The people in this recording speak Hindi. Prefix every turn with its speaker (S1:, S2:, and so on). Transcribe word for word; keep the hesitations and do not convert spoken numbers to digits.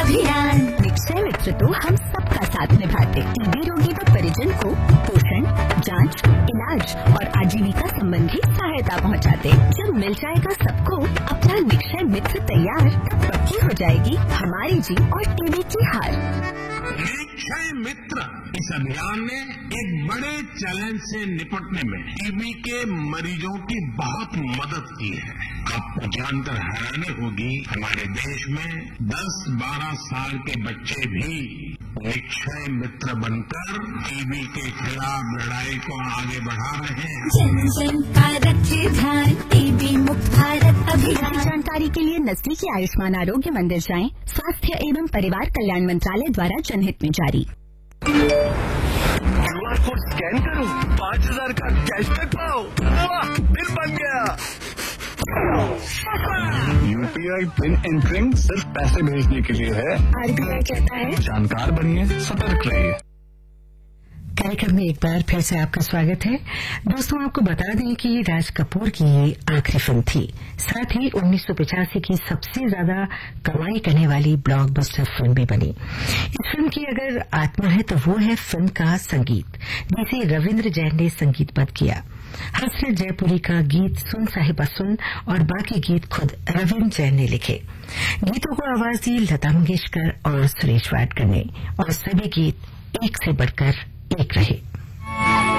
S1: अभियान। निक्षय मित्र तो हम सबका साथ निभाते, टीबी रोगी व परिजन को पोषण, जांच, इलाज और आजीविका संबंधी सहायता पहुंचाते। जब मिल जाएगा सबको अपना निक्षय मित्र तैयार, तब पक्की हो जाएगी हमारी जीत और टीबी की हार।
S2: निक्षय मित्र इस अभियान ने एक बड़े चैलेंज से निपटने में टीबी के मरीजों की बहुत मदद की है। आपको जानकर हैरानी होगी, हमारे देश में दस बारह साल के बच्चे भी निक्षय मित्र बनकर टीबी के खिलाफ लड़ाई को आगे बढ़ा रहे हैं।
S1: जन जन का रखे ध्यान, टीबी मुक्त भारत अभियान। जानकारी के लिए नजदीकी आयुष्मान आरोग्य मंदिर जाएं। स्वास्थ्य एवं परिवार कल्याण मंत्रालय द्वारा जनहित में जारी।
S3: क्यूआर कोड स्कैन करो, पाँच हजार का कैशबैक पाओ। वाह, बिल बन गया। यूपीआई पिन एंटरिंग सिर्फ पैसे भेजने के लिए है।
S1: आरबीआई कहता है
S3: जानकार बनिए, सतर्क रहिए।
S4: कार्यक्रम में एक बार फिर से आपका स्वागत है। दोस्तों, आपको बता दें कि राज कपूर की ये आखिरी फिल्म थी, साथ ही उन्नीस सौ पचासी की सबसे ज्यादा कमाई करने वाली ब्लॉकबस्टर फिल्म भी बनी। इस फिल्म की अगर आत्मा है तो वो है फिल्म का संगीत, जिसे रविंद्र जैन ने संगीतबद्ध किया। हसरत जयपुरी का गीत सुन साहिबा सुन और बाकी गीत खुद रविंद्र जैन ने लिखे। गीतों को आवाज दी लता मंगेशकर और सुरेश वाडकर ने, और सभी गीत एक से बढ़कर एक रहे।